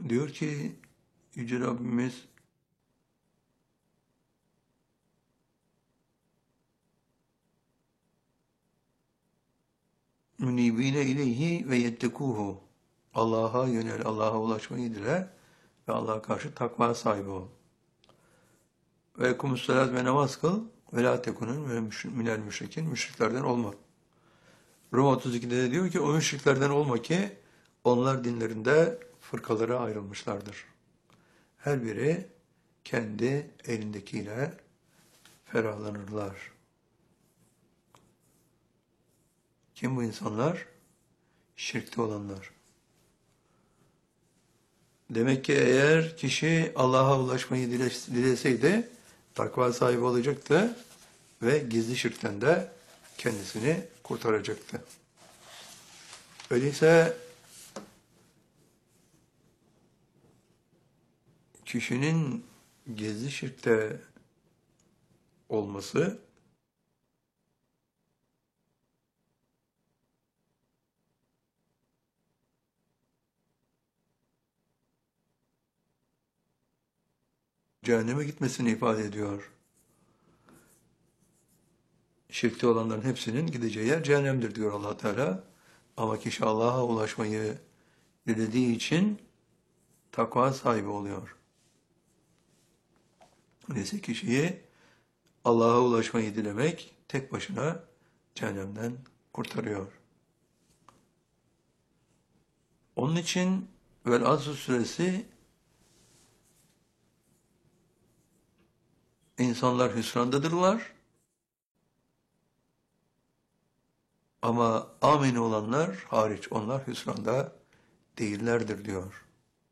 Diyor ki Yüce Rabbimiz münibine ileyhi ve yettekuhu. Allah'a yönel, Allah'a ulaşmayı dile ve Allah'a karşı takva sahibi ol. Ve ekumussalat ve namaz kıl ve la tekunun minel müşrikin. Müşriklerden olma. Rum 32'de de diyor ki o müşriklerden olma ki onlar dinlerinde fırkalara ayrılmışlardır. Her biri kendi elindekiyle ferahlanırlar. Kim bu insanlar? Şirkte olanlar. Demek ki eğer kişi Allah'a ulaşmayı dileseydi takva sahibi olacaktı ve gizli şirkten de kendisini kurtaracaktı. Öyleyse kişinin gizli şirkte olması cehenneme gitmesini ifade ediyor. Şirkte olanların hepsinin gideceği yer cehennemdir diyor Allah Teala. Ama kişi Allah'a ulaşmayı dilediği için takva sahibi oluyor. Neyse kişiyi Allah'a ulaşmayı dilemek tek başına cehennemden kurtarıyor. Onun için Vel Asr suresi insanlar hüsrandadırlar ama amin olanlar hariç onlar hüsranda değillerdir diyor.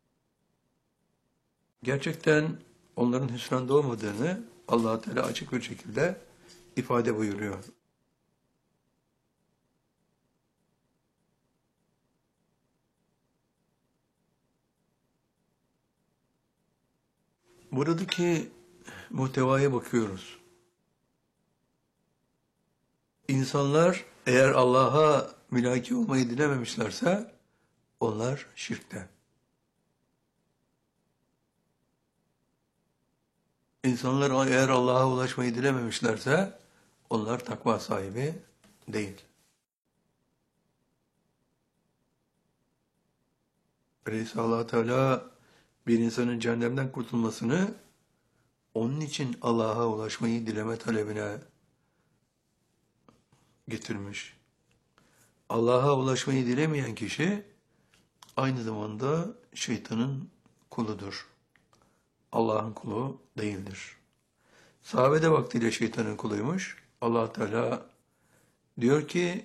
Gerçekten onların hüsranda olmadığını Allah Teala açık bir şekilde ifade buyuruyor. Buradaki muhtevaya bakıyoruz. İnsanlar eğer Allah'a mülaki olmayı dilememişlerse onlar şirkte. İnsanlar eğer Allah'a ulaşmayı dilememişlerse onlar takva sahibi değil. Öyleyse Allah Teala bir insanın cehennemden kurtulmasını onun için Allah'a ulaşmayı dileme talebine getirmiş. Allah'a ulaşmayı dilemeyen kişi aynı zamanda şeytanın kuludur. Allah'ın kulu değildir. Sahabe de vaktiyle şeytanın kuluymuş. Allah Teala diyor ki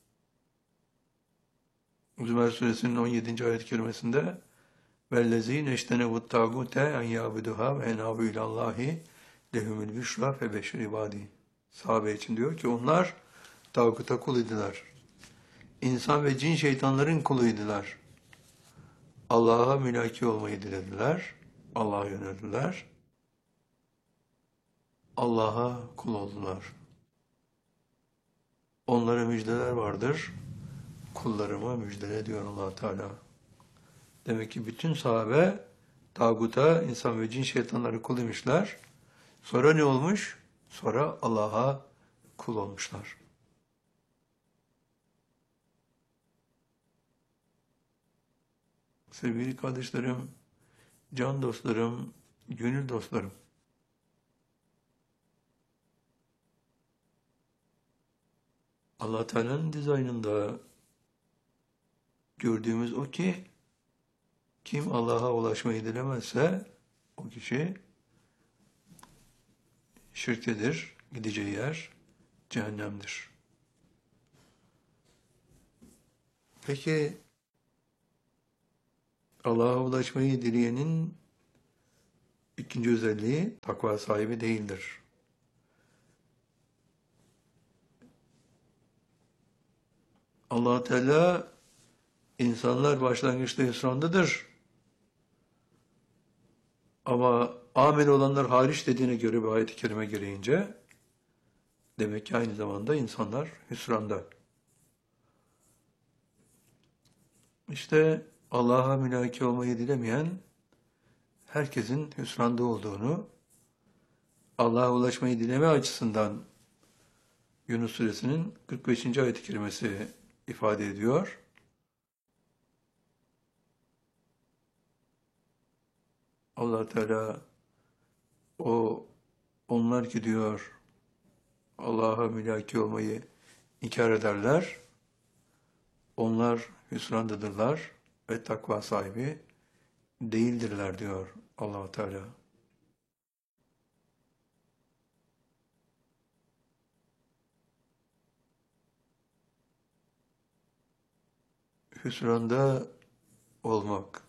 Zümer suresinin 17. ayet-i kerimesinde وَالَّذ۪ينَ اَجْتَنَبُوا الطَّاغُوتَ اَنْ يَعْبُدُهَا وَاَنَابُوا اِلَى اللّٰهِ لَهُمُ الْبِشْرَى فَبَشِّرْ عِبَادِهِ. Sahabe için diyor ki onlar tağuta kuluydular. İnsan ve cin şeytanların kuluydular. Allah'a mülaki olmayı dilediler. Allah'a yöneldiler. Allah'a kul oldular. Onlara müjdeler vardır. Kullarıma müjdele diyor Allah Teala. Demek ki bütün sahabe tağuta, insan ve cin şeytanları kuluymuşlar. Sonra ne olmuş? Sonra Allah'a kul olmuşlar. Sevgili kardeşlerim, can dostlarım, gönül dostlarım. Allah Teala'nın dizaynında gördüğümüz o ki kim Allah'a ulaşmayı dilemezse o kişi şirktedir, gideceği yer cehennemdir. Peki Allah'a ulaşmayı dileyenin ikinci özelliği takva sahibi değildir. Allah Teala insanlar başlangıçta hüsrandadır. Ama amel olanlar hariç dediğine göre bir ayet-i kerime gereğince demek ki aynı zamanda insanlar hüsranda. İşte Allah'a mülaki olmayı dilemeyen herkesin hüsranda olduğunu, Allah'a ulaşmayı dileme açısından Yunus Suresinin 45. ayet-i kerimesi ifade ediyor. Allah Teala onlar ki diyor Allah'a mülaki olmayı inkar ederler. Onlar hüsrandadırlar ve takva sahibi değildirler diyor Allah Teala. Hüsranda olmak,